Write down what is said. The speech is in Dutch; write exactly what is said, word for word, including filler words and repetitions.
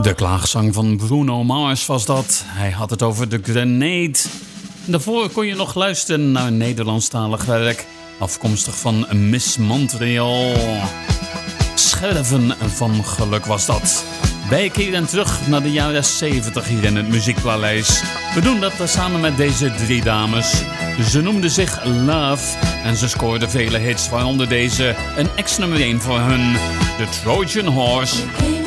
De klaagzang van Bruno Mars was dat. Hij had het over de Grenade. Daarvoor kon je nog luisteren naar een Nederlandstalig werk, afkomstig van Miss Montreal. Scherven van geluk was dat. Wij keren terug naar de jaren zeventig hier in het Muziekpaleis. We doen dat samen met deze drie dames. Ze noemden zich Love en ze scoorden vele hits, waaronder deze, een ex-nummer één voor hun, The Trojan Horse.